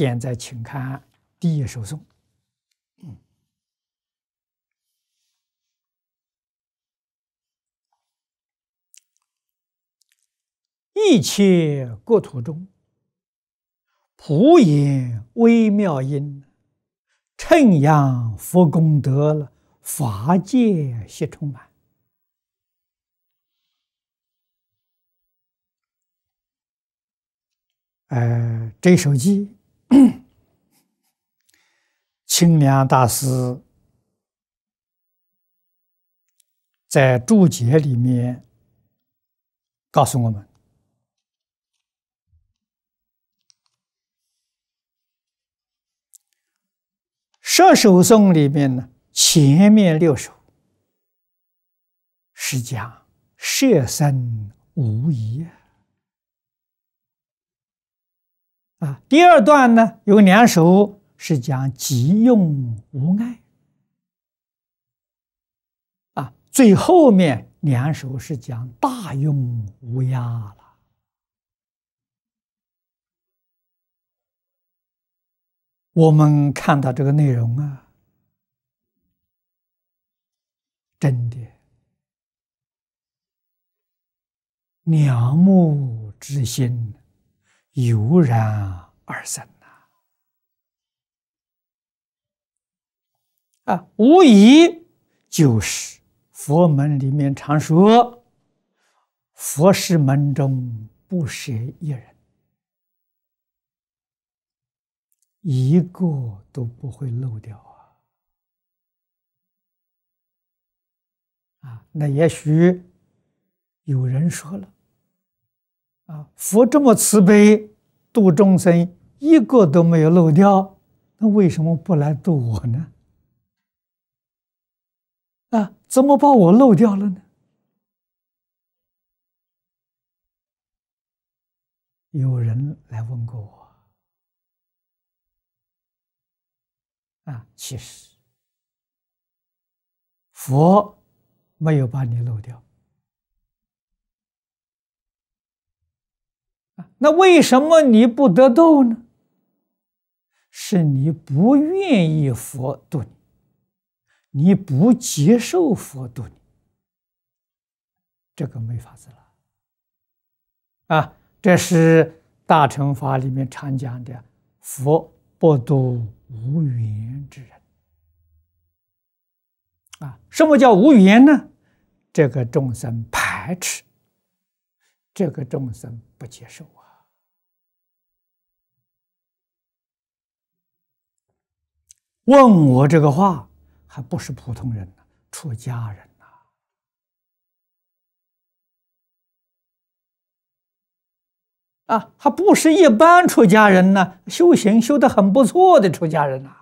现在请看第一首颂。一切国土中，普演微妙音，称扬佛功德了，法界悉充满。这首偈，清凉大师在注解里面告诉我们，十首颂里面呢，前面6首是讲摄身无疑第二段呢有2首是讲即用无碍最后面2首是讲大用无压了。我们看到这个内容真的仰慕之心油然而生无疑就是佛门里面常说，佛事门中不舍一人，一个都不会漏掉那也许有人说了佛这么慈悲度众生，一个都没有漏掉，那为什么不来度我呢？怎么把我漏掉了呢？有人来问过我其实佛没有把你漏掉那为什么你不得度呢？是你不愿意佛度你，你不接受佛度你，这个没法子了这是大乘法里面常讲的佛不度无缘之人什么叫无缘呢？这个众生排斥，这个众生不接受问我这个话还不是普通人出家人还不是一般出家人修行修得很不错的出家人